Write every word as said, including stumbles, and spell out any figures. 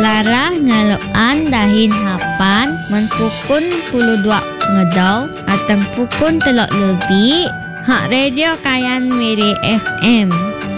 Melarah ngaloan dahin hapan menpukun puluh dua ngedau atau pukun telok lebih. Hak radio Kayan Miri F M.